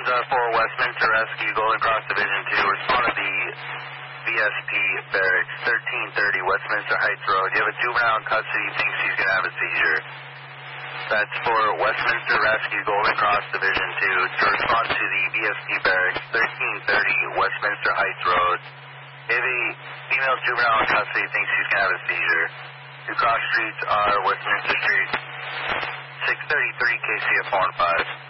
for Westminster Rescue, Golden Cross Division 2. Respond to the VSP Barracks, 1330 Westminster Heights Road. You have a juvenile in custody, thinks he's going to have a seizure. That's for Westminster Rescue, Golden Cross Division 2. To respond to the VSP Barracks, 1330 Westminster Heights Road. You have a female juvenile in custody, thinks she's going to have a seizure. Two cross streets are Westminster Street, 633 KCF 4 and 5.